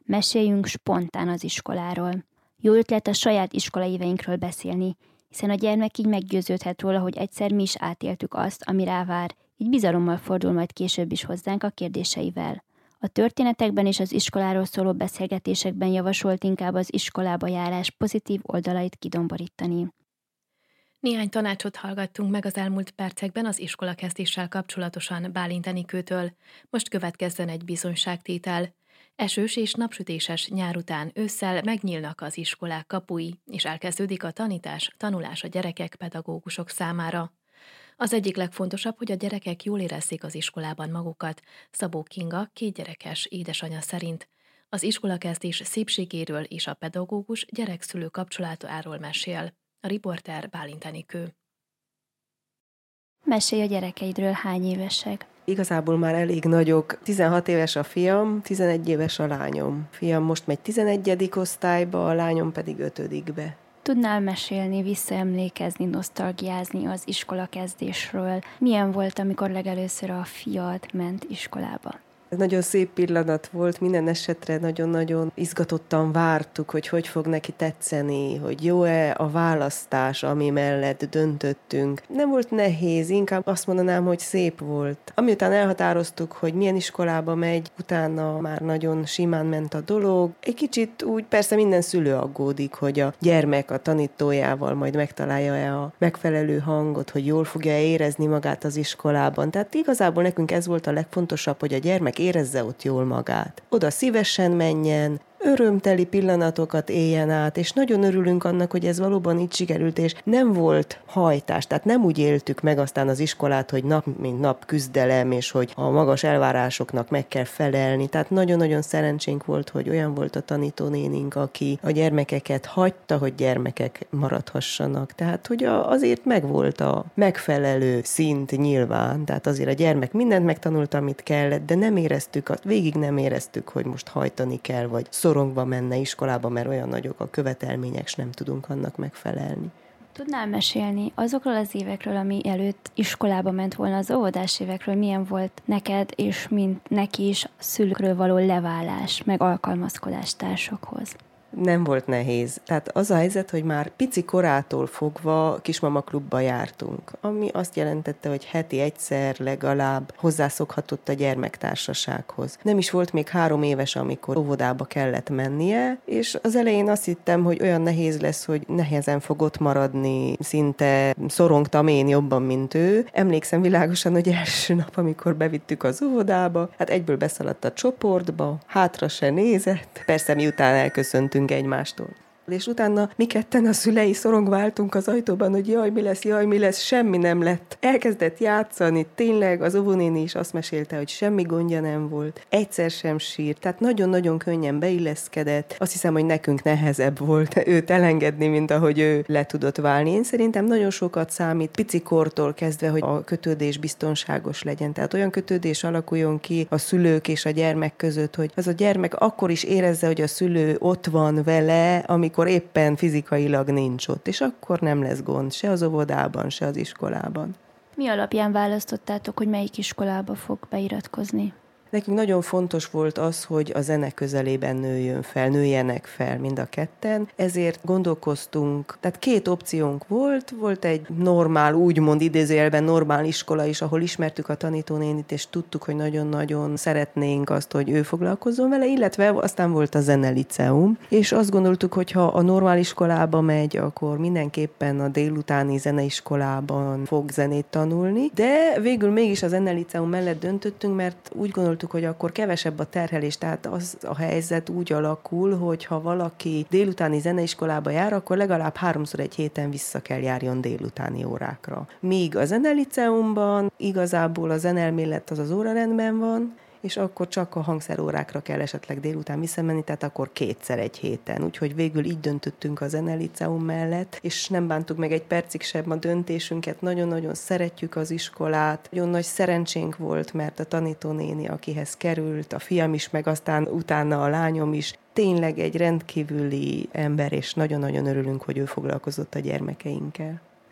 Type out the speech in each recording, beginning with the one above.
Meséljünk spontán az iskoláról. Jó ötlet a saját iskolaéveinkről beszélni, hiszen a gyermek így meggyőződhet róla, hogy egyszer mi is átéltük azt, ami rávár, így bizalommal fordul majd később is hozzánk a kérdéseivel. A történetekben és az iskoláról szóló beszélgetésekben javasolt inkább az iskolába járás pozitív oldalait kidomborítani. Néhány tanácsot hallgattunk meg az elmúlt percekben az iskolakezdéssel kapcsolatosan Bálint Enikőtől. Most következzen egy bizonyságtétel. Esős és napsütéses nyár után ősszel megnyílnak az iskolák kapui, és elkezdődik a tanulás a gyerekek, pedagógusok számára. Az egyik legfontosabb, hogy a gyerekek jól érezzék az iskolában magukat. Szabó Kinga, 2 gyerekes édesanyja szerint az iskolakezdés szépségéről és a pedagógus gyerek-szülő kapcsolatáról mesél. A riporter Bálint Enikő. Mesélj a gyerekeidről, hány évesek? Igazából már elég nagyok. 16 éves a fiam, 11 éves a lányom. Fiam most megy 11. osztályba, a lányom pedig 5-be. Tudnál mesélni, visszaemlékezni, nosztalgiázni az iskolakezdésről? Milyen volt, amikor legelőször a fiad ment iskolába? Ez nagyon szép pillanat volt, minden esetre nagyon-nagyon izgatottan vártuk, hogy fog neki tetszeni, hogy jó-e a választás, ami mellett döntöttünk. Nem volt nehéz, inkább azt mondanám, hogy szép volt. Amiután elhatároztuk, hogy milyen iskolába megy, utána már nagyon simán ment a dolog. Egy kicsit úgy persze minden szülő aggódik, hogy a gyermek a tanítójával majd megtalálja-e a megfelelő hangot, hogy jól fogja érezni magát az iskolában. Tehát igazából nekünk ez volt a legfontosabb, hogy a gyermek érezze ott jól magát. Oda szívesen menjen, örömteli pillanatokat éljen át, és nagyon örülünk annak, hogy ez valóban így sikerült, és nem volt hajtás, tehát nem úgy éltük meg aztán az iskolát, hogy nap mint nap küzdelem, és hogy a magas elvárásoknak meg kell felelni. Tehát nagyon-nagyon szerencsénk volt, hogy olyan volt a tanítónénink, aki a gyermekeket hagyta, hogy gyermekek maradhassanak. Tehát, hogy azért megvolt a megfelelő szint nyilván, tehát azért a gyermek mindent megtanult, amit kellett, de végig nem éreztük, hogy most hajtani kell, vagy szorongva menne iskolába, mert olyan nagyok a követelmények, és nem tudunk annak megfelelni. Tudnál mesélni azokról az évekről, ami előtt iskolába ment volna, az óvodás évekről, milyen volt neked, és mint neki is szülőkről való leválás, meg alkalmazkodás társakhoz? Nem volt nehéz. Tehát az a helyzet, hogy már pici korától fogva kismama klubba jártunk, ami azt jelentette, hogy heti egyszer legalább hozzászokhatott a gyermektársasághoz. Nem is volt még 3 éves, amikor óvodába kellett mennie, és az elején azt hittem, hogy olyan nehéz lesz, hogy nehezen fog ott maradni, szinte szorongtam én jobban, mint ő. Emlékszem világosan, hogy első nap, amikor bevittük az óvodába, hát egyből beszaladt a csoportba, hátra se nézett, persze miután elköszöntünk egymástól. És utána mi ketten a szülei szorongva álltunk az ajtóban, hogy jaj, mi lesz, semmi nem lett. Elkezdett játszani, tényleg az óvónéni is azt mesélte, hogy semmi gondja nem volt, egyszer sem sírt, tehát nagyon-nagyon könnyen beilleszkedett. Azt hiszem, hogy nekünk nehezebb volt őt elengedni, mint ahogy ő le tudott válni. Én szerintem nagyon sokat számít picikortól kezdve, hogy a kötődés biztonságos legyen. Tehát olyan kötődés alakuljon ki a szülők és a gyermek között, hogy az a gyermek akkor is érezze, hogy a szülő ott van vele, amikor éppen fizikailag nincs ott, és akkor nem lesz gond se az óvodában, se az iskolában. Mi alapján választottátok, hogy melyik iskolába fog beiratkozni? Nekünk nagyon fontos volt az, hogy a zene közelében nőjenek fel mind a ketten, ezért gondolkoztunk, tehát 2 opciónk volt egy normál, úgymond idézőjelben normál iskola is, ahol ismertük a tanítónénit, és tudtuk, hogy nagyon-nagyon szeretnénk azt, hogy ő foglalkozzon vele, illetve aztán volt a zeneliceum, és azt gondoltuk, hogy ha a normál iskolába megy, akkor mindenképpen a délutáni zeneiskolában fog zenét tanulni, de végül mégis a zeneliceum mellett döntöttünk, mert úgy gondoltuk, hogy akkor kevesebb a terhelés, tehát az a helyzet úgy alakul, hogy ha valaki délutáni zeneiskolába jár, akkor legalább 3-szor egy héten vissza kell járjon délutáni órákra. Míg a zeneliceumban igazából a zenelmélet az órarendben van, és akkor csak a hangszerórákra kell esetleg délután visszamenni, tehát akkor 2-szer egy héten. Úgyhogy végül így döntöttünk a zeneliceum mellett, és nem bántuk meg egy percig sem a döntésünket. Nagyon-nagyon szeretjük az iskolát. Nagyon nagy szerencsénk volt, mert a tanítónéni, akihez került, a fiam is, meg aztán utána a lányom is, tényleg egy rendkívüli ember, és nagyon-nagyon örülünk, hogy ő foglalkozott a gyermekeinkkel.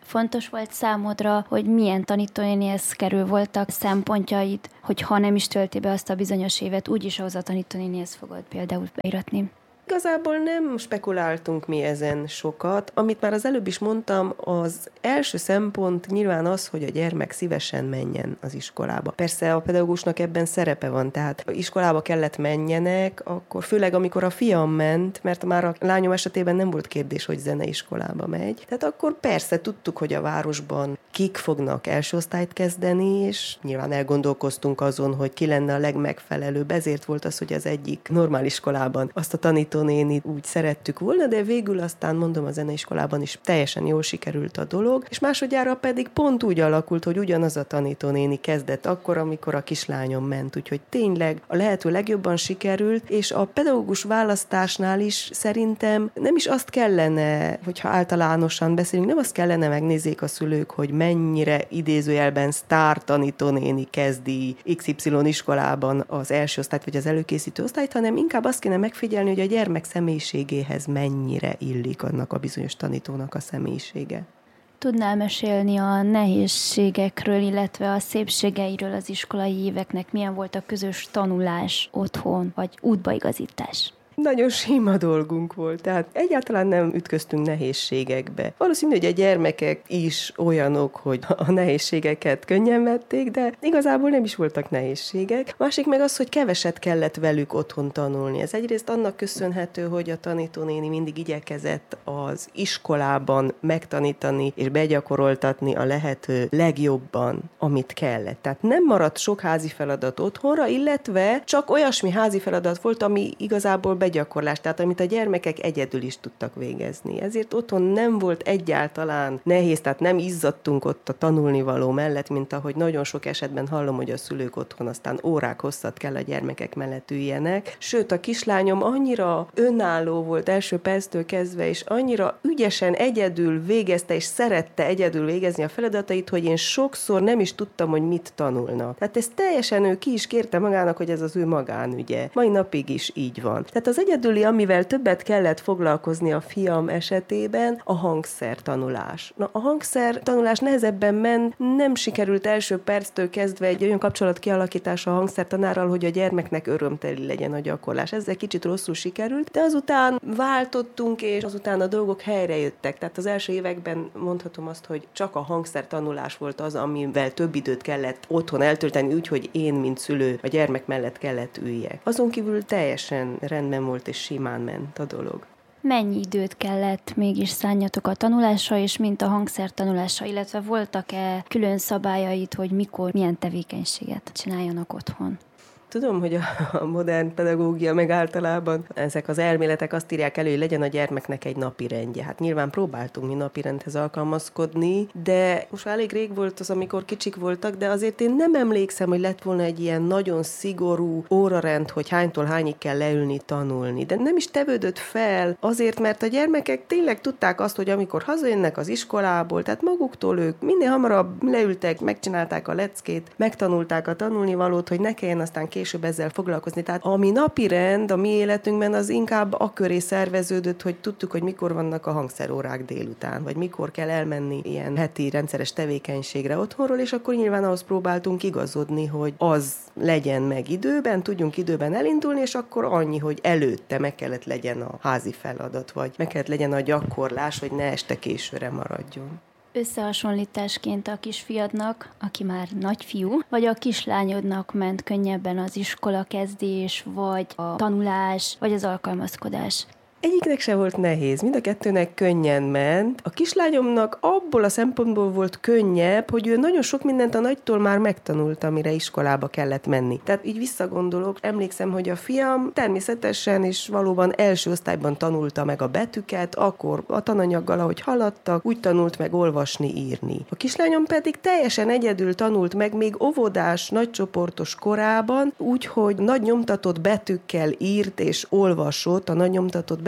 Fontos volt számodra, hogy milyen tanítónénihez kerül, voltak szempontjaid, hogy ha nem is tölti be azt a bizonyos évet, úgyis ahhoz a tanítónénihez fogod például beiratni? Igazából nem spekuláltunk mi ezen sokat. Amit már az előbb is mondtam, az első szempont nyilván az, hogy a gyermek szívesen menjen az iskolába. Persze a pedagógusnak ebben szerepe van, tehát iskolába kellett menjenek, akkor főleg amikor a fiam ment, mert már a lányom esetében nem volt kérdés, hogy zeneiskolába megy. Tehát akkor persze tudtuk, hogy a városban kik fognak első osztályt kezdeni, és nyilván elgondolkoztunk azon, hogy ki lenne a legmegfelelőbb. Ezért volt az, hogy az egyik normál iskolában azt a tanítónénit úgy szerettük volna, de végül aztán mondom, a zeneiskolában is teljesen jól sikerült a dolog, és másodjára pedig pont úgy alakult, hogy ugyanaz a tanítónéni kezdett akkor, amikor a kislányom ment, úgyhogy tényleg a lehető legjobban sikerült, és a pedagógus választásnál is szerintem nem is azt kellene, hogyha általánosan beszélünk, nem azt kellene megnézzék a szülők, hogy mennyire idézőjelben sztár tanítónéni kezdi XY iskolában az első osztályt vagy az előkészítő osztályt, hanem inkább azt kéne megfigyelni, hogy a gyermek személyiségéhez mennyire illik annak a bizonyos tanítónak a személyisége. Tudnál mesélni a nehézségekről, illetve a szépségeiről az iskolai éveknek? Milyen volt a közös tanulás otthon, vagy útbaigazítás? Nagyon sima dolgunk volt, tehát egyáltalán nem ütköztünk nehézségekbe. Valószínű, hogy a gyermekek is olyanok, hogy a nehézségeket könnyen vették, de igazából nem is voltak nehézségek. Másik meg az, hogy keveset kellett velük otthon tanulni. Ez egyrészt annak köszönhető, hogy a tanítónéni mindig igyekezett az iskolában megtanítani és begyakoroltatni a lehető legjobban, amit kellett. Tehát nem maradt sok házi feladat otthonra, illetve csak olyasmi házi feladat volt, ami igazából begyakorlás, tehát amit a gyermekek egyedül is tudtak végezni. Ezért otthon nem volt egyáltalán nehéz, tehát nem izzadtunk ott a tanulnivaló mellett, mint ahogy nagyon sok esetben hallom, hogy a szülők otthon aztán órák hosszat kell a gyermekek mellett üljenek. Sőt, a kislányom annyira önálló volt első perctől kezdve, és annyira ügyesen egyedül végezte, és szerette egyedül végezni a feladatait, hogy én sokszor nem is tudtam, hogy mit tanulna. Tehát ez teljesen ő ki is kérte magának, hogy ez az ő magánügye. Mai napig is így van. Tehát az egyedüli, amivel többet kellett foglalkozni a fiam esetében, a hangszertanulás. Na, a hangszertanulás nehezebben ment, nem sikerült első perctől kezdve egy olyan kapcsolat kialakítása a hangszertanárral, hogy a gyermeknek örömteli legyen a gyakorlás. Ezzel kicsit rosszul sikerült, de azután váltottunk, és azután a dolgok helyre jöttek. Tehát az első években mondhatom azt, hogy csak a hangszertanulás volt az, amivel több időt kellett otthon eltölteni, úgyhogy én, mint szülő, a gyermek mellett kellett üljek. Azon kívül teljesen rendben volt, és simán ment a dolog. Mennyi időt kellett mégis szánjatok a tanulásra, és mint a hangszertanulásra, illetve voltak-e külön szabályaid, hogy mikor, milyen tevékenységet csináljanak otthon? Tudom, hogy a modern pedagógia meg általában ezek az elméletek azt írják elő, hogy legyen a gyermeknek egy napirendje. Hát nyilván próbáltunk mi napirendhez alkalmazkodni, de most elég rég volt az, amikor kicsik voltak, de azért én nem emlékszem, hogy lett volna egy ilyen nagyon szigorú órarend, hogy hánytól hányig kell leülni, tanulni. De nem is tevődött fel azért, mert a gyermekek tényleg tudták azt, hogy amikor hazajönnek az iskolából, tehát maguktól ők minél hamarabb leültek, megcsinálták a leckét, megtanulták a tanulnivalót, hogy ne kelljen aztán később ezzel foglalkozni. Tehát ami napirend a mi életünkben, az inkább akköré szerveződött, hogy tudtuk, hogy mikor vannak a hangszerórák délután, vagy mikor kell elmenni ilyen heti rendszeres tevékenységre otthonról, és akkor nyilván ahhoz próbáltunk igazodni, hogy az legyen meg időben, tudjunk időben elindulni, és akkor annyi, hogy előtte meg kellett legyen a házi feladat, vagy meg kellett legyen a gyakorlás, hogy ne este későre maradjon. Összehasonlításként a kisfiadnak, aki már nagyfiú, vagy a kislányodnak ment könnyebben az iskolakezdés, vagy a tanulás, vagy az alkalmazkodás? Egyiknek se volt nehéz, mind a kettőnek könnyen ment. A kislányomnak abból a szempontból volt könnyebb, hogy ő nagyon sok mindent a nagytól már megtanult, amire iskolába kellett menni. Tehát így visszagondolok, emlékszem, hogy a fiam természetesen és valóban első osztályban tanulta meg a betűket, akkor a tananyaggal, ahogy haladtak, úgy tanult meg olvasni, írni. A kislányom pedig teljesen egyedül tanult meg még óvodás, nagycsoportos korában, úgyhogy nagy nyomtatott betűkkel írt és olvasott, a nagy nyomtatott betűk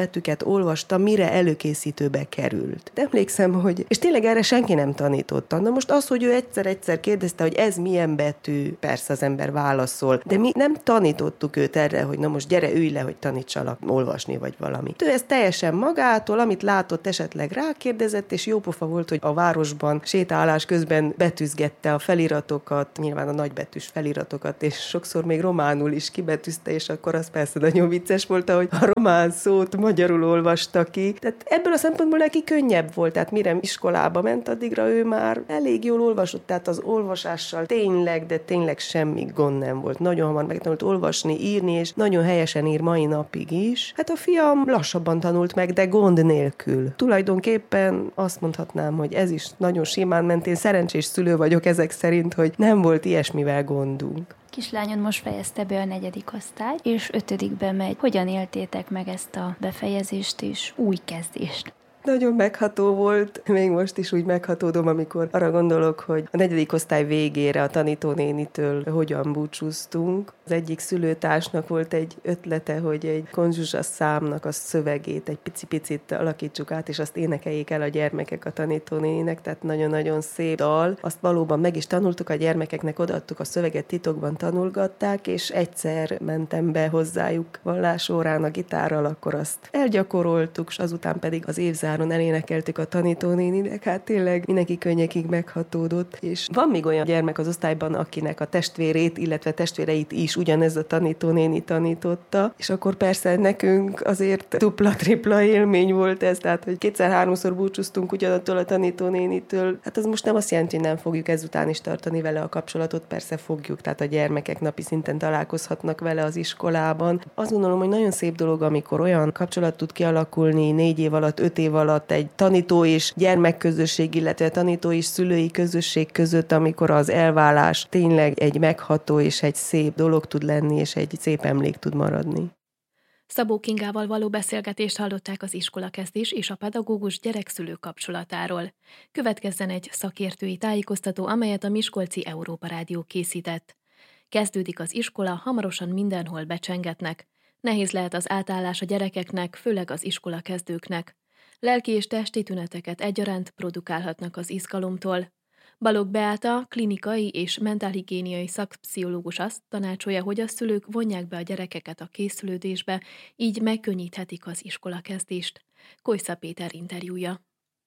betűket olvasta, mire előkészítőbe került. De emlékszem, hogy... És tényleg erre senki nem tanította. Na most az, hogy ő egyszer kérdezte, hogy ez milyen betű, persze az ember válaszol, de mi nem tanítottuk őt erre, hogy na most gyere, ülj le, hogy tanítsalak olvasni, vagy valami. Ő ezt teljesen magától, amit látott, esetleg rákérdezett, és jópofa volt, hogy a városban sétálás közben betűzgette a feliratokat, nyilván a nagybetűs feliratokat, és sokszor még románul is kibetűzte, és akkor az persze nagyon vicces volt, hogy a román szót magyarul olvasta ki. Tehát ebből a szempontból neki könnyebb volt, tehát mire iskolába ment, addigra ő már elég jól olvasott, tehát az olvasással tényleg semmi gond nem volt. Nagyon hamar megtanult olvasni, írni, és nagyon helyesen ír mai napig is. Hát a fiam lassabban tanult meg, de gond nélkül. Tulajdonképpen azt mondhatnám, hogy ez is nagyon simán ment. Én szerencsés szülő vagyok ezek szerint, hogy nem volt ilyesmivel gondunk. Kislányod most fejezte be a 4. osztályt, és 5. megy. Hogyan éltétek meg ezt a befejezést és új kezdést? Nagyon megható volt, még most is úgy meghatódom, amikor arra gondolok, hogy a 4. osztály végére a tanítónénitől hogyan búcsúztunk. Az egyik szülőtársnak volt egy ötlete, hogy egy konzsuzsa számnak a szövegét egy picit alakítsuk át, és azt énekeljék el a gyermekek a tanítónéninek, tehát nagyon-nagyon szép dal. Azt valóban meg is tanultuk a gyermekeknek, odaadtuk a szöveget, titokban tanulgatták, és egyszer mentem be hozzájuk vallásórán a gitárral, akkor azt elgyakoroltuk, és azután pedig az évzáron elénekeltük a tanítónéninek, hát tényleg mindenki könnyekig meghatódott, és van még olyan gyermek az osztályban, akinek a testvérét, illetve testvéreit is ugyanez a tanítónéni tanította, és akkor persze nekünk azért dupla-tripla élmény volt ez, tehát hogy 2-3-szor búcsúztunk ugyanattól a tanítónénitől. Hát az most nem azt jelenti, hogy nem fogjuk ezután is tartani vele a kapcsolatot, persze fogjuk, tehát a gyermekek napi szinten találkozhatnak vele az iskolában. Azt gondolom, hogy nagyon szép dolog, amikor olyan kapcsolat tud kialakulni 4 év alatt, 5 év alatt egy tanító és gyermekközösség, illetve tanító és szülői közösség között, amikor az elválás tényleg egy megható és egy szép dolog tud lenni, és egy szép emlék tud maradni. Szabó Kingával való beszélgetést hallották az iskolakezdés és a pedagógus gyerek-szülő kapcsolatáról. Következzen egy szakértői tájékoztató, amelyet a Miskolci Európa Rádió készített. Kezdődik az iskola, hamarosan mindenhol becsengetnek. Nehéz lehet az átállás a gyerekeknek, főleg az iskolakezdőknek. Lelki és testi tüneteket egyaránt produkálhatnak az izgalomtól. Balogh Beáta, klinikai és mentálhigiéniai szakpszichológus azt tanácsolja, hogy a szülők vonják be a gyerekeket a készülődésbe, így megkönnyíthetik az iskolakezdést. Kojsza Péter interjúja.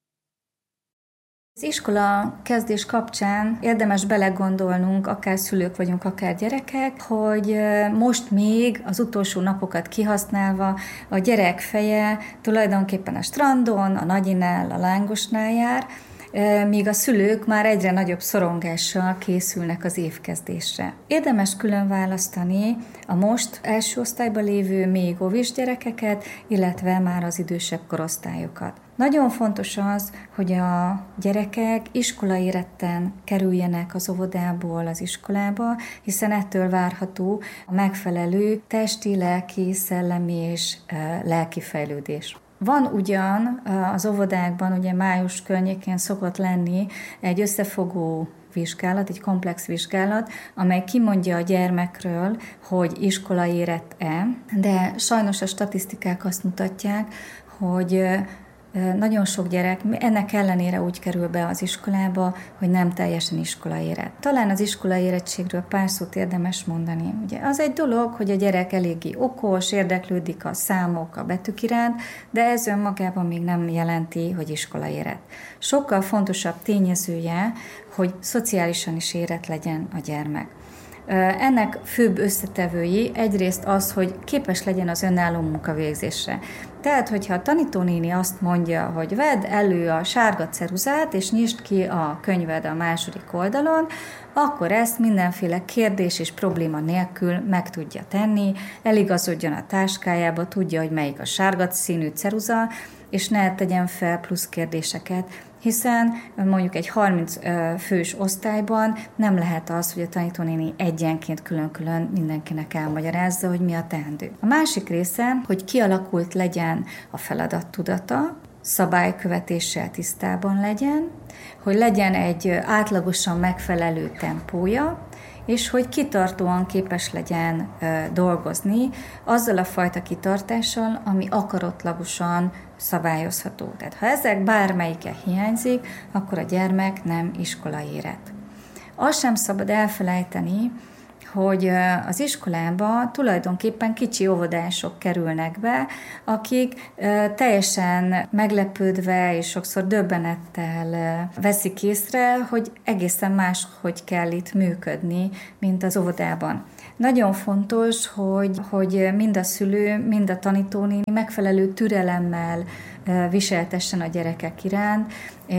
Az iskola kezdés kapcsán érdemes belegondolnunk, akár szülők vagyunk, akár gyerekek, hogy most még az utolsó napokat kihasználva a gyerek feje tulajdonképpen a strandon, a Nagyinál, a Lángosnál jár, míg a szülők már egyre nagyobb szorongással készülnek az évkezdésre. Érdemes külön választani a most első osztályban lévő még óvis gyerekeket, illetve már az idősebb korosztályokat. Nagyon fontos az, hogy a gyerekek iskolaéretten kerüljenek az óvodából az iskolába, hiszen ettől várható a megfelelő testi, lelki, szellemi és lelki fejlődés. Van ugyan az óvodákban, ugye május környékén szokott lenni egy összefogó vizsgálat, egy komplex vizsgálat, amely kimondja a gyermekről, hogy iskolaérett-e, de sajnos a statisztikák azt mutatják, hogy nagyon sok gyerek ennek ellenére úgy kerül be az iskolába, hogy nem teljesen iskolaérett. Talán az iskolaérettségről pár szót érdemes mondani. Ugye az egy dolog, hogy a gyerek eléggé okos, érdeklődik a számok, a betűk iránt, de ez önmagában még nem jelenti, hogy iskolaérett. Sokkal fontosabb tényezője, hogy szociálisan is érett legyen a gyermek. Ennek főbb összetevői egyrészt az, hogy képes legyen az önálló munkavégzésre. Tehát, hogyha a tanítónéni azt mondja, hogy vedd elő a sárga ceruzát, és nyisd ki a könyved a második oldalon, akkor ezt mindenféle kérdés és probléma nélkül meg tudja tenni, eligazodjon a táskájába, tudja, hogy melyik a sárga színű ceruza, és ne tegyen fel plusz kérdéseket, hiszen mondjuk egy 30 fős osztályban nem lehet az, hogy a tanítónéni egyenként külön-külön mindenkinek elmagyarázza, hogy mi a teendő. A másik része, hogy kialakult legyen a feladattudata, szabálykövetéssel tisztában legyen, hogy legyen egy átlagosan megfelelő tempója, és hogy kitartóan képes legyen dolgozni azzal a fajta kitartással, ami akaratlagosan szabályozható. Tehát ha ezek bármelyike hiányzik, akkor a gyermek nem iskolaérett. Azt sem szabad elfelejteni, hogy az iskolába tulajdonképpen kicsi óvodások kerülnek be, akik teljesen meglepődve és sokszor döbbenettel veszik észre, hogy egészen máshogy kell itt működni, mint az óvodában. Nagyon fontos, hogy mind a szülő, mind a tanítónéni megfelelő türelemmel viseltessen a gyerekek iránt,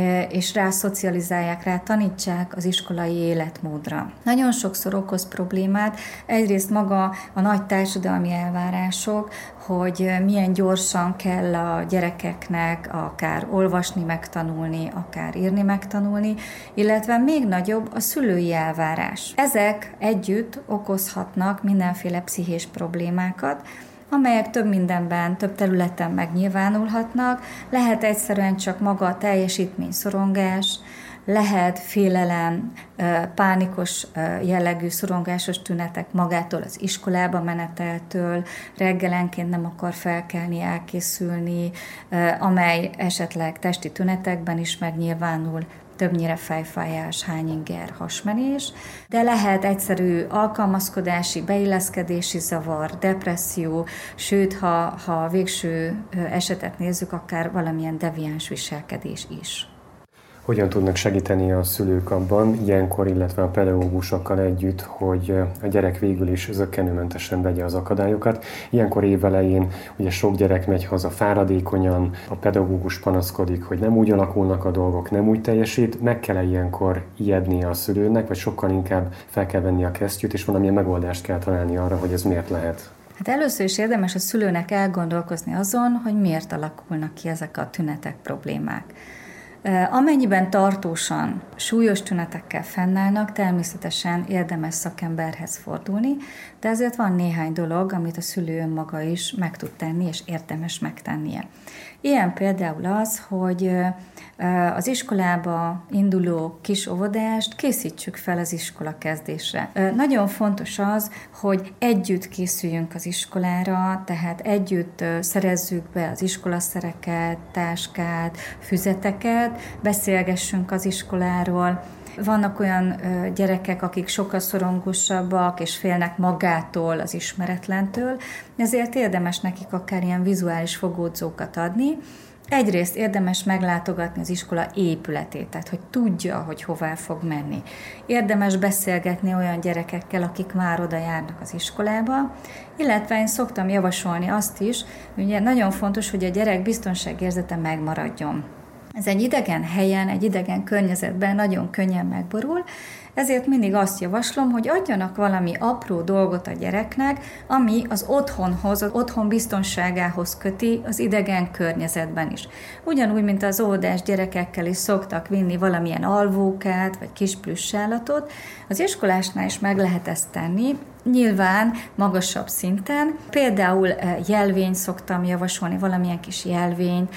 és rászocializálják, tanítsák az iskolai életmódra. Nagyon sokszor okoz problémát, egyrészt maga a nagy társadalmi elvárások, hogy milyen gyorsan kell a gyerekeknek akár olvasni, megtanulni, akár írni, megtanulni, illetve még nagyobb a szülői elvárás. Ezek együtt okozhatnak mindenféle pszichés problémákat, amelyek több mindenben, több területen megnyilvánulhatnak. Lehet egyszerűen csak maga a teljesítményszorongás, lehet félelem, pánikos jellegű szorongásos tünetek magától az iskolába meneteltől, reggelenként nem akar felkelni, elkészülni, amely esetleg testi tünetekben is megnyilvánul, többnyire fejfájás, hányinger, hasmenés, de lehet egyszerű alkalmazkodási, beilleszkedési zavar, depresszió, sőt, ha végső esetet nézzük, akár valamilyen deviáns viselkedés is. Hogyan tudnak segíteni a szülők abban, ilyenkor, illetve a pedagógusokkal együtt, hogy a gyerek végül is zökkenőmentesen vegye az akadályokat. Ilyenkor évelején ugye sok gyerek megy haza fáradékonyan, a pedagógus panaszkodik, hogy nem úgy alakulnak a dolgok, nem úgy teljesít. Meg kell ilyenkor ijednie a szülőnek, vagy sokkal inkább fel kell venni a kesztyűt, és valamilyen megoldást kell találni arra, hogy ez miért lehet? Hát először is érdemes a szülőnek elgondolkozni azon, hogy miért alakulnak ki ezek a tünetek, problémák. Amennyiben tartósan, súlyos tünetekkel fennállnak, természetesen érdemes szakemberhez fordulni, de ezért van néhány dolog, amit a szülő önmaga is meg tud tenni, és érdemes megtennie. Ilyen például az, hogy az iskolába induló kis óvodást készítsük fel az iskola kezdésre. Nagyon fontos az, hogy együtt készüljünk az iskolára, tehát együtt szerezzük be az iskolaszereket, táskát, füzeteket, beszélgessünk az iskoláról. Vannak olyan gyerekek, akik sokkal szorongosabbak, és félnek magától, az ismeretlentől, ezért érdemes nekik akár ilyen vizuális fogódzókat adni. Egyrészt érdemes meglátogatni az iskola épületét, tehát hogy tudja, hogy hová fog menni. Érdemes beszélgetni olyan gyerekekkel, akik már oda járnak az iskolába, illetve én szoktam javasolni azt is, hogy ugye nagyon fontos, hogy a gyerek biztonságérzete megmaradjon. Ez egy idegen helyen, egy idegen környezetben nagyon könnyen megborul, ezért mindig azt javaslom, hogy adjanak valami apró dolgot a gyereknek, ami az otthonhoz, az otthon biztonságához köti az idegen környezetben is. Ugyanúgy, mint az óvodás gyerekekkel is szoktak vinni valamilyen alvókát, vagy kis plüssállatot, az iskolásnál is meg lehet ezt tenni, nyilván magasabb szinten. Például jelvényt szoktam javasolni, valamilyen kis jelvényt,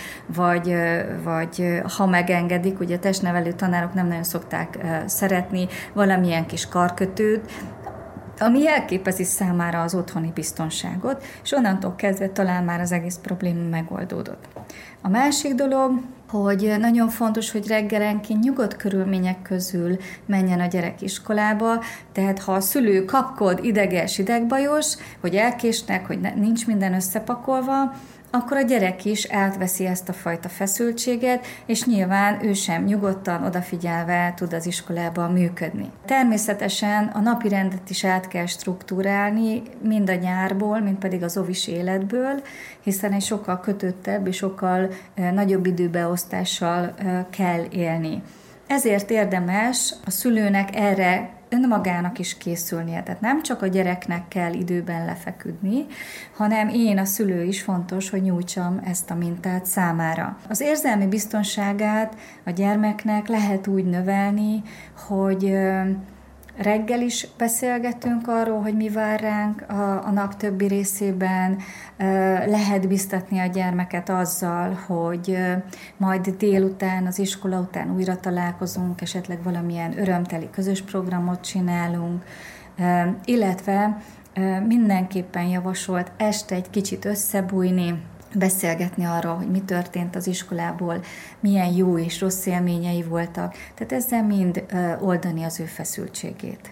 vagy ha megengedik, ugye a testnevelő tanárok nem nagyon szokták szeretni, valamilyen kis karkötőt, ami jelképezi számára az otthoni biztonságot, és onnantól kezdve talán már az egész probléma megoldódott. A másik dolog, hogy nagyon fontos, hogy reggelenként nyugodt körülmények közül menjen a gyerek iskolába, tehát ha a szülő kapkod, ideges, idegbajos, hogy elkésnek, hogy nincs minden összepakolva, akkor a gyerek is átveszi ezt a fajta feszültséget, és nyilván ő sem nyugodtan, odafigyelve tud az iskolában működni. Természetesen a napirendet is át kell struktúrálni, mind a nyárból, mind pedig az óvis életből, hiszen egy sokkal kötöttebb és sokkal nagyobb időbeosztással kell élni. Ezért érdemes a szülőnek erre önmagának is készülnie. Tehát nem csak a gyereknek kell időben lefeküdni, hanem én, a szülő is fontos, hogy nyújtsam ezt a mintát számára. Az érzelmi biztonságát a gyermeknek lehet úgy növelni, hogy reggel is beszélgetünk arról, hogy mi vár ránk a nap többi részében, lehet biztatni a gyermeket azzal, hogy majd délután, az iskola után újra találkozunk, esetleg valamilyen örömteli közös programot csinálunk, illetve mindenképpen javasolt este egy kicsit összebújni, beszélgetni arról, hogy mi történt az iskolából, milyen jó és rossz élményei voltak. Tehát ezzel mind oldani az ő feszültségét.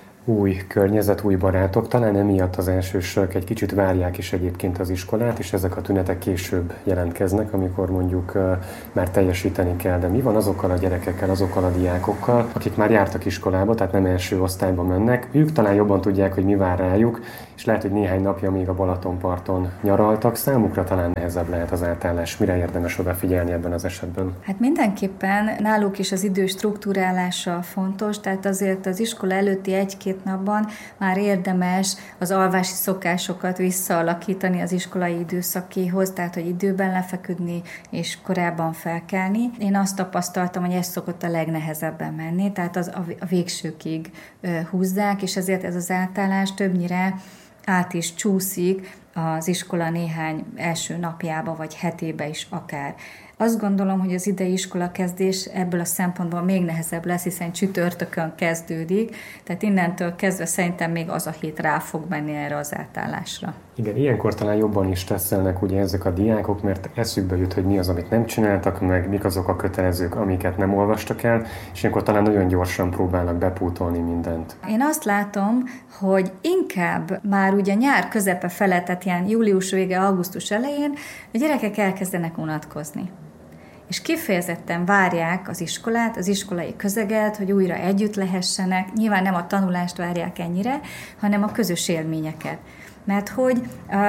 Új környezet, új barátok, talán emiatt az elsősök egy kicsit várják is egyébként az iskolát, és ezek a tünetek később jelentkeznek, amikor mondjuk már teljesíteni kell. De mi van azokkal a gyerekekkel, azokkal a diákokkal, akik már jártak iskolába, tehát nem első osztályba mennek, ők talán jobban tudják, hogy mi vár rájuk, és lehet, hogy néhány napja még a Balatonparton nyaraltak, számukra talán nehezebb lehet az átállás. Mire érdemes odafigyelni ebben az esetben? Hát mindenképpen náluk is az idő struktúrálása fontos, tehát azért az iskola előtti 1-2 napban már érdemes az alvási szokásokat visszaalakítani az iskolai időszakéhoz, tehát hogy időben lefeküdni és korábban felkelni. Én azt tapasztaltam, hogy ez szokott a legnehezebben menni, tehát az a végsőkig húzzák, és ezért ez az átállás többnyire át is csúszik az iskola néhány első napjába, vagy hetébe is akár. Azt gondolom, hogy az idei iskola kezdés ebből a szempontból még nehezebb lesz, hiszen csütörtökön kezdődik, tehát innentől kezdve szerintem még az a hét rá fog menni erre az átállásra. Igen, ilyenkor talán jobban is tesszelnek ugye ezek a diákok, mert eszükbe jut, hogy mi az, amit nem csináltak meg, mik azok a kötelezők, amiket nem olvastak el, és ilyenkor talán nagyon gyorsan próbálnak bepótolni mindent. Én azt látom, hogy inkább már ugye nyár közepe felett, tehát ilyen július vége, augusztus elején a gyerekek elkezdenek unatkozni. És kifejezetten várják az iskolát, az iskolai közeget, hogy újra együtt lehessenek. Nyilván nem a tanulást várják ennyire, hanem a közös élményeket. Mert hogy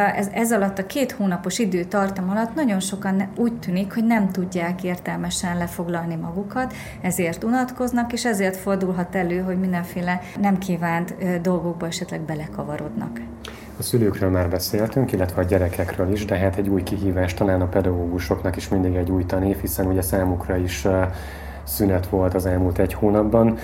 ez alatt a 2 hónapos időtartam alatt nagyon sokan úgy tűnik, hogy nem tudják értelmesen lefoglalni magukat, ezért unatkoznak, és ezért fordulhat elő, hogy mindenféle nem kívánt dolgokba esetleg belekavarodnak. A szülőkről már beszéltünk, illetve a gyerekekről is, de hát egy új kihívás talán a pedagógusoknak is mindig egy új tanév, hiszen ugye számukra is szünet volt az elmúlt 1 hónapban.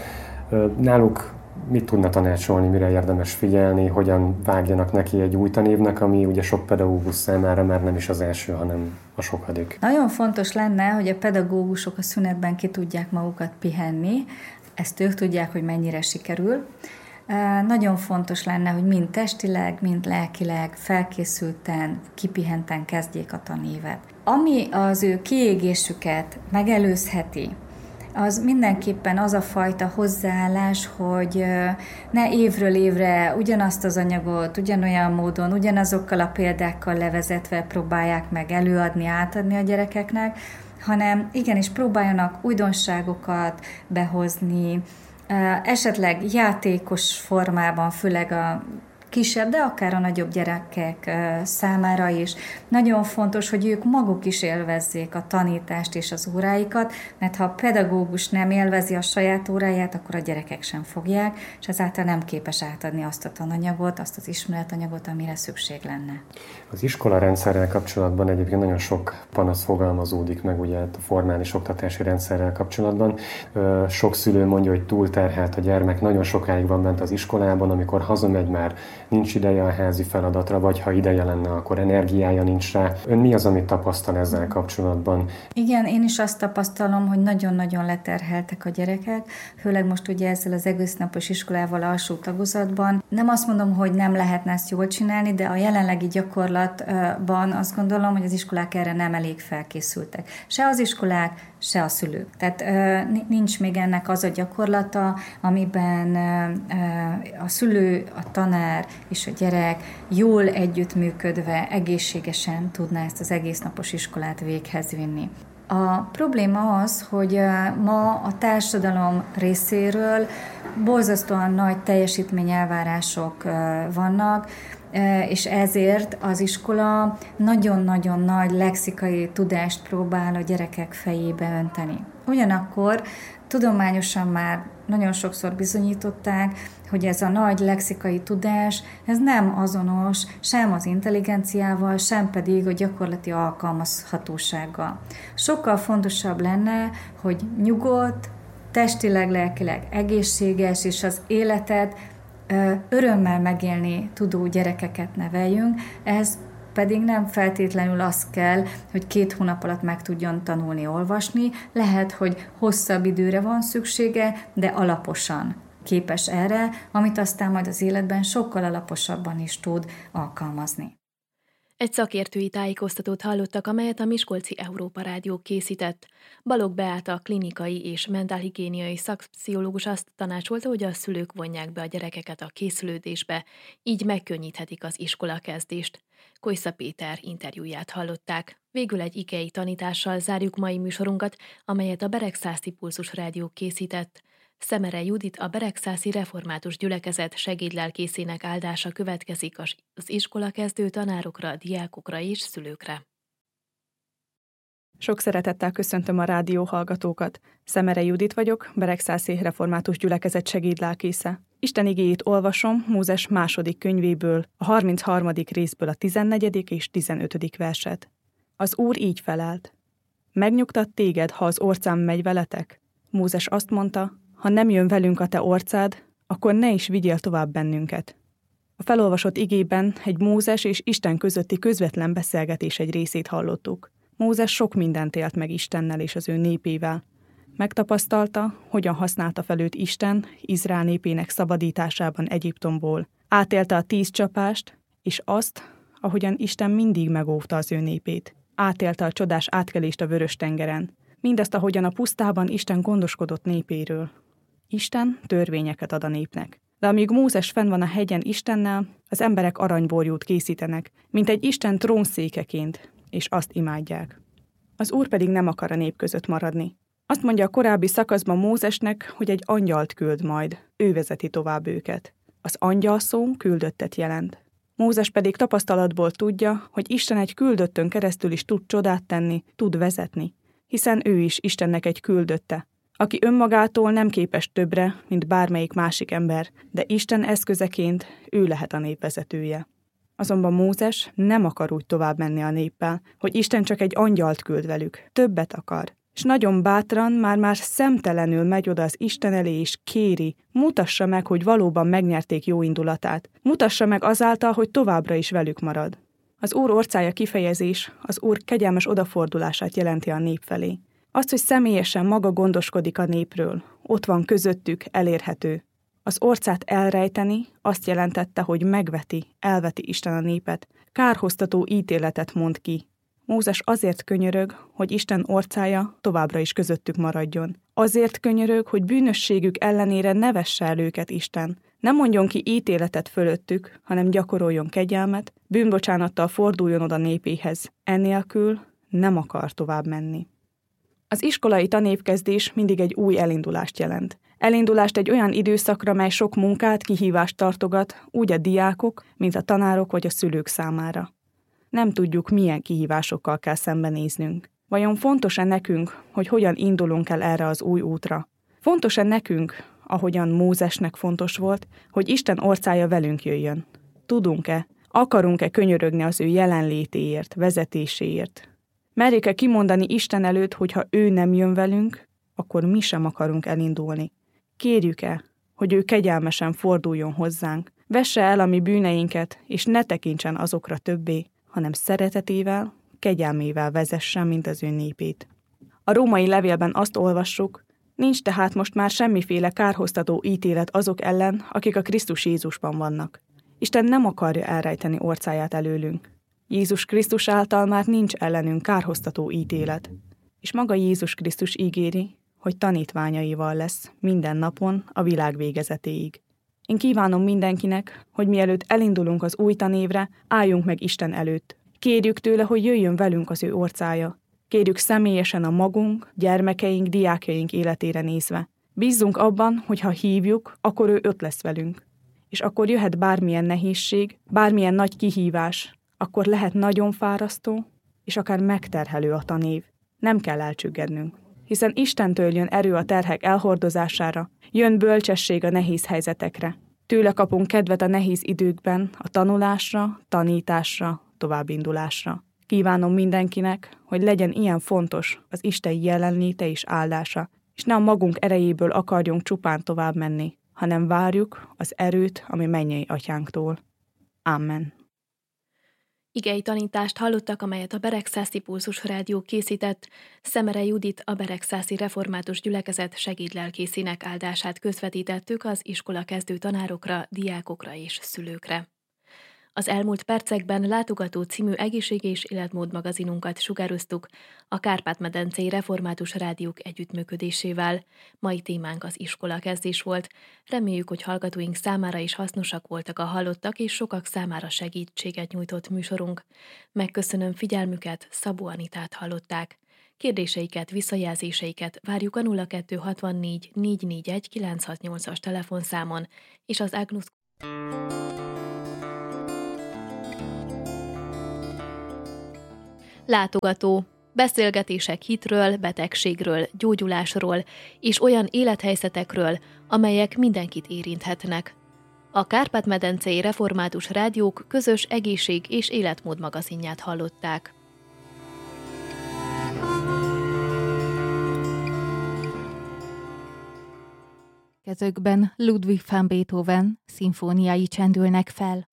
Náluk mit tudna tanácsolni, mire érdemes figyelni, hogyan vágjanak neki egy új tanévnek, ami ugye sok pedagógus számára már nem is az első, hanem a sokadik. Nagyon fontos lenne, hogy a pedagógusok a szünetben ki tudják magukat pihenni, ezt ők tudják, hogy mennyire sikerül. Nagyon fontos lenne, hogy mind testileg, mind lelkileg felkészülten, kipihenten kezdjék a tanévet. Ami az ő kiégésüket megelőzheti, az mindenképpen az a fajta hozzáállás, hogy ne évről évre ugyanazt az anyagot, ugyanolyan módon, ugyanazokkal a példákkal levezetve próbálják meg előadni, átadni a gyerekeknek, hanem igenis próbáljanak újdonságokat behozni, esetleg játékos formában, főleg a kisebb, de akár a nagyobb gyerekek számára is. Nagyon fontos, hogy ők maguk is élvezzék a tanítást és az óráikat, mert ha a pedagógus nem élvezi a saját óráját, akkor a gyerekek sem fogják, és ezáltal nem képes átadni azt a tananyagot, azt az ismeretanyagot, amire szükség lenne. Az iskola rendszerrel kapcsolatban egyébként nagyon sok panasz fogalmazódik meg ugye a formális oktatási rendszerrel kapcsolatban. Sok szülő mondja, hogy túlterhelt a gyermek, nagyon sokáig van bent az iskolában, amikor hazamegy már nincs ideje a házi feladatra, vagy ha ideje lenne, akkor energiája nincs rá. Ön mi az, amit tapasztal ezzel kapcsolatban? Igen, én is azt tapasztalom, hogy nagyon-nagyon leterheltek a gyerekek, főleg most ugye ezzel az egésznapos iskolával alsó tagozatban. Nem azt mondom, hogy nem lehetne ezt jól csinálni, de a jelenlegi gyakorlatban azt gondolom, hogy az iskolák erre nem elég felkészültek. Se az iskolák, se a szülők. Tehát nincs még ennek az a gyakorlata, amiben a szülő, a tanár és a gyerek jól együttműködve, egészségesen tudná ezt az egésznapos iskolát véghez vinni. A probléma az, hogy ma a társadalom részéről borzasztóan nagy teljesítményelvárások vannak, és ezért az iskola nagyon-nagyon nagy lexikai tudást próbál a gyerekek fejébe önteni. Ugyanakkor tudományosan már nagyon sokszor bizonyították, hogy ez a nagy lexikai tudás, ez nem azonos sem az intelligenciával, sem pedig a gyakorlati alkalmazhatósággal. Sokkal fontosabb lenne, hogy nyugodt, testileg, lelkileg egészséges, és az életet örömmel megélni tudó gyerekeket neveljünk, ez pedig nem feltétlenül az kell, hogy 2 hónap alatt meg tudjon tanulni, olvasni. Lehet, hogy hosszabb időre van szüksége, de alaposan képes erre, amit aztán majd az életben sokkal alaposabban is tud alkalmazni. Egy szakértői tájékoztatót hallottak, amelyet a Miskolci Európa Rádió készített. Balogh Beáta klinikai és mentálhigiéniai szakpszichológus azt tanácsolta, hogy a szülők vonják be a gyerekeket a készülődésbe, így megkönnyíthetik az iskolakezdést. Kojsza Péter interjúját hallották. Végül egy ikei tanítással zárjuk mai műsorunkat, amelyet a Beregszászi Pulzus Rádió készített. Szemere Judit, a Beregszászi Református Gyülekezet segédlelkészének áldása következik az iskolakezdő tanárokra, diákokra és szülőkre. Sok szeretettel köszöntöm a rádió hallgatókat. Szemere Judit vagyok, Beregszászi Református Gyülekezet segédlelkésze. Isten igéjét olvasom Mózes második könyvéből, a 33. részből a 14. és 15. verset. Az Úr így felelt. Megnyugtat téged, ha az orcám megy veletek? Mózes azt mondta, ha nem jön velünk a te orcád, akkor ne is vigyél tovább bennünket. A felolvasott igében egy Mózes és Isten közötti közvetlen beszélgetés egy részét hallottuk. Mózes sok mindent élt meg Istennel és az ő népével. Megtapasztalta, hogyan használta fel őt Isten Izrael népének szabadításában Egyiptomból. Átélte a 10 csapást, és azt, ahogyan Isten mindig megóvta az ő népét. Átélte a csodás átkelést a Vörös-tengeren. Mindezt, ahogyan a pusztában Isten gondoskodott népéről. Isten törvényeket ad a népnek. De amíg Mózes fenn van a hegyen Istennel, az emberek aranyborjút készítenek, mint egy Isten trónszékeként, és azt imádják. Az Úr pedig nem akar a nép között maradni. Azt mondja a korábbi szakaszban Mózesnek, hogy egy angyalt küld majd, ő vezeti tovább őket. Az angyal szó küldöttet jelent. Mózes pedig tapasztalatból tudja, hogy Isten egy küldöttön keresztül is tud csodát tenni, tud vezetni, hiszen ő is Istennek egy küldötte, aki önmagától nem képes többre, mint bármelyik másik ember, de Isten eszközeként ő lehet a nép vezetője. Azonban Mózes nem akar úgy tovább menni a néppel, hogy Isten csak egy angyalt küld velük, többet akar. És nagyon bátran, már szemtelenül megy oda az Isten elé és kéri, mutassa meg, hogy valóban megnyerték jó indulatát. Mutassa meg azáltal, hogy továbbra is velük marad. Az Úr orcája kifejezés az Úr kegyelmes odafordulását jelenti a nép felé. Azt, hogy személyesen maga gondoskodik a népről, ott van közöttük, elérhető. Az orcát elrejteni azt jelentette, hogy elveti Isten a népet, kárhoztató ítéletet mond ki. Mózes azért könyörög, hogy Isten orcája továbbra is közöttük maradjon. Azért könyörög, hogy bűnösségük ellenére ne vesse el őket Isten. Ne mondjon ki ítéletet fölöttük, hanem gyakoroljon kegyelmet, bűnbocsánattal forduljon oda népéhez. Ennélkül nem akar tovább menni. Az iskolai tanévkezdés mindig egy új elindulást jelent. Elindulást egy olyan időszakra, mely sok munkát, kihívást tartogat, úgy a diákok, mint a tanárok vagy a szülők számára. Nem tudjuk, milyen kihívásokkal kell szembenéznünk. Vajon fontos-e nekünk, hogy hogyan indulunk el erre az új útra? Fontos-e nekünk, ahogyan Mózesnek fontos volt, hogy Isten orcája velünk jöjjön? Tudunk-e, akarunk-e könyörögni az ő jelenlétéért, vezetéséért? Merjük-e kimondani Isten előtt, hogy ha ő nem jön velünk, akkor mi sem akarunk elindulni? Kérjük-e, hogy ő kegyelmesen forduljon hozzánk, vesse el a mi bűneinket, és ne tekintsen azokra többé, hanem szeretetével, kegyelmével vezessen, mint az ő népét. A római levélben azt olvassuk, nincs tehát most már semmiféle kárhoztató ítélet azok ellen, akik a Krisztus Jézusban vannak. Isten nem akarja elrejteni orcáját előlünk. Jézus Krisztus által már nincs ellenünk kárhoztató ítélet. És maga Jézus Krisztus ígéri, hogy tanítványaival lesz minden napon a világ végezetéig. Én kívánom mindenkinek, hogy mielőtt elindulunk az új tanévre, álljunk meg Isten előtt. Kérjük tőle, hogy jöjjön velünk az ő orcája. Kérjük személyesen a magunk, gyermekeink, diákjaink életére nézve. Bízzunk abban, hogy ha hívjuk, akkor ő ott lesz velünk. És akkor jöhet bármilyen nehézség, bármilyen nagy kihívás, akkor lehet nagyon fárasztó, és akár megterhelő a tanév. Nem kell elcsüggednünk, hiszen Istentől jön erő a terhek elhordozására, jön bölcsesség a nehéz helyzetekre. Tőle kapunk kedvet a nehéz időkben, a tanulásra, tanításra, továbbindulásra. Kívánom mindenkinek, hogy legyen ilyen fontos az Isten jelenléte és áldása, és ne a magunk erejéből akarjunk csupán tovább menni, hanem várjuk az erőt, ami mennyei atyánktól. Amen. Igei tanítást hallottak, amelyet a Beregszászi Pulzus Rádió készített. Szemere Judit, a Beregszászi Református Gyülekezet segédlelkészének áldását közvetítettük az iskola kezdő tanárokra, diákokra és szülőkre. Az elmúlt percekben Látogató című egészség- és életmód magazinunkat sugároztuk a Kárpát-medencei Református Rádiók együttműködésével. Mai témánk az iskolakezdés volt. Reméljük, hogy hallgatóink számára is hasznosak voltak a hallottak, és sokak számára segítséget nyújtott műsorunk. Megköszönöm figyelmüket, Szabó Anitát hallották. Kérdéseiket, visszajelzéseiket várjuk a 0264 441 968-as telefonszámon és az Agnus Látogató. Beszélgetések hitről, betegségről, gyógyulásról és olyan élethelyzetekről, amelyek mindenkit érinthetnek. A Kárpát-medencei Református Rádiók közös egészség- és életmód magazinját hallották. Kezökben Ludwig van Beethoven szimfóniái csendülnek fel.